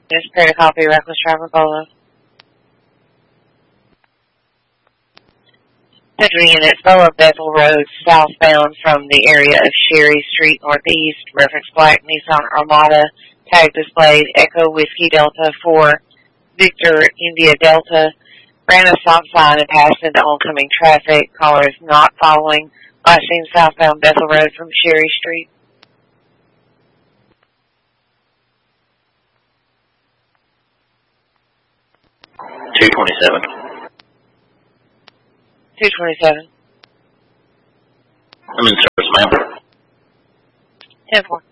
Just prepare to copy reckless driver Bolo. Central units, Bolo Bethel Road, southbound from the area of Sherry Street Northeast, reference black Nissan Armada, tag displayed, Echo Whiskey Delta 4, Victor India Delta, ran a stop sign and passed into oncoming traffic. Caller is not following. Last seen southbound Bethel Road from Sherry Street. 227. 227. I'm in service, ma'am. 10-4.